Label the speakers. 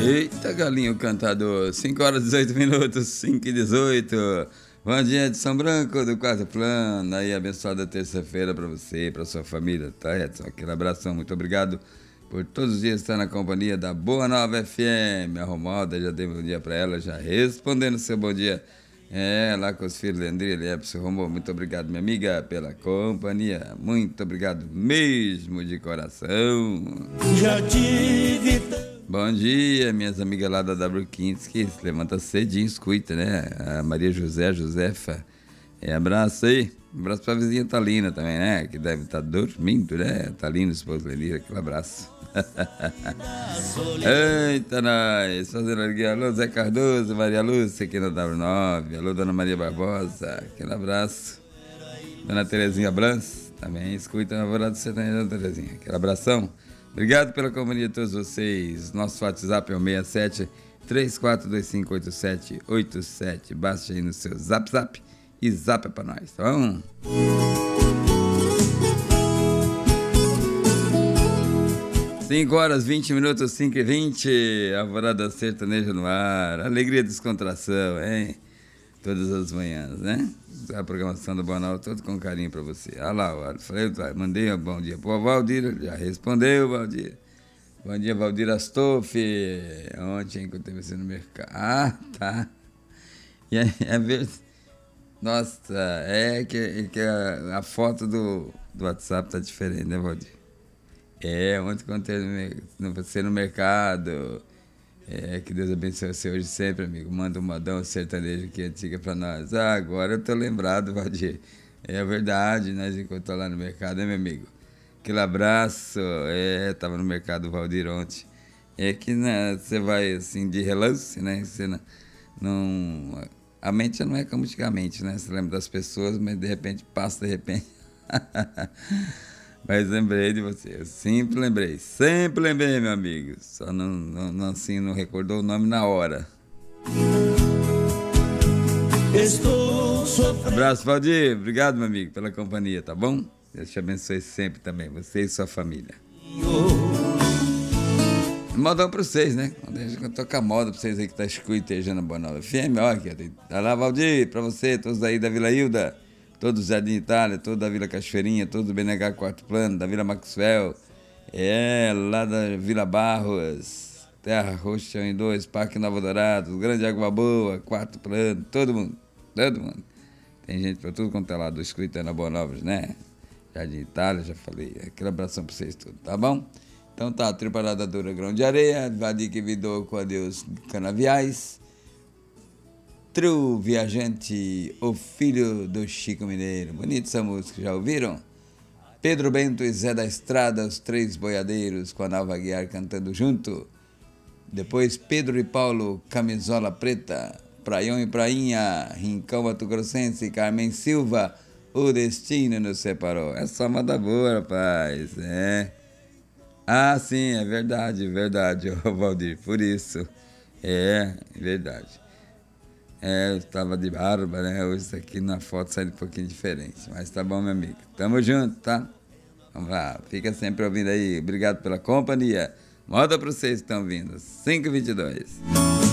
Speaker 1: Eita, galinho cantador, 5 horas e 18 minutos, 5 e 18. Bom dia de São Branco, do quarto plano. Aí, abençoada terça-feira pra você e pra sua família, tá, Edson? Aquele abração, muito obrigado por todos os dias estar na companhia da Boa Nova FM. A Romalda, já dei bom dia pra ela, já respondendo seu bom dia. Lá com os filhos, Leandrinha, Liepson, Romulo, muito obrigado, minha amiga, pela companhia. Muito obrigado mesmo, de coração.
Speaker 2: Já tive...
Speaker 1: Bom dia, minhas amigas lá da W15, que se levanta cedinho, escuta, né? A Maria José, Josefa. Abraço aí. Abraço pra vizinha Thalina também, né? Que deve estar dormindo, né? Thalina, esposa Lenira, aquele abraço. Eita, nós. Fazendo aqui, alô, Zé Cardoso, Maria Lúcia, aqui na W9. Alô, Dona Maria Barbosa, aquele abraço. Dona Terezinha Brans, também escuta na Alvorada Sertaneja, Dona Terezinha. Aquele abração. Obrigado pela companhia de todos vocês. Nosso WhatsApp é o 67 34258787. Baixa aí no seu Zap e zap pra nós, tá bom? Cinco horas, 20 minutos, 5 e 20. Alvorada Sertaneja no ar. Alegria e descontração, hein? Todas as manhãs, né? A programação do Boa Nova, todo com carinho pra você. Olha lá, falei, mandei um bom dia pro Valdir, já respondeu, Valdir. Bom dia, Valdir Astoff. Ontem encontrei você no mercado. Ah, tá. E é verdade. Nossa, é que a foto do WhatsApp tá diferente, né, Valdir? Ontem encontrei você no mercado. Que Deus abençoe você hoje sempre, amigo. Manda um modão sertanejo aqui, antiga pra nós. Agora eu tô lembrado, Valdir. É verdade, nós encontramos lá no mercado, né, meu amigo? Aquele abraço. Tava no mercado Valdir ontem. Que né, você vai assim de relance, né? Você não... A mente já não é como antigamente, né? Você lembra das pessoas, mas de repente passa, de repente. Mas lembrei de você, eu sempre lembrei, meu amigo. Só não recordou o nome na hora. Abraço, Valdir. Obrigado, meu amigo, pela companhia, tá bom? Deus te abençoe sempre também, você e sua família. Modão pra vocês, né? Deixa eu tocar moda pra vocês aí que tá escutejando a Boa Nova FM. Olha aqui, tá lá, Valdir, pra você, todos aí da Vila Hilda. Todos do Jardim Itália, todos da Vila Cachoeirinha, todos do BNH Quarto Plano, da Vila Maxwell, lá da Vila Barros, Terra Roxa 1 e 2, Parque Nova Dourado, Grande Água Boa, Quarto Plano, todo mundo. Tem gente pra tudo quanto é lado, escrito na Boa Nova, né? Jardim Itália, já falei. Aquele abração pra vocês todos, tá bom? Então tá, Triparada Dura Grão de Areia, Vadir que vidou com adeus Canaviais. Trio Viajante, o filho do Chico Mineiro. Bonita essa música, já ouviram? Pedro Bento e Zé da Estrada, os três boiadeiros, com a Nalva Aguiar cantando junto. Depois Pedro e Paulo, Camisola Preta, Praião e Prainha, Rincão Mato Grossense, Carmen Silva, O Destino nos Separou. Essa moda boa, rapaz, Ah, sim, é verdade, Valdir, por isso. Verdade. Eu estava de barba, né? Hoje isso aqui na foto sai um pouquinho diferente. Mas tá bom, meu amigo. Tamo junto, tá? Vamos lá. Fica sempre ouvindo aí. Obrigado pela companhia. Moda pra vocês que estão vindo. 5h22.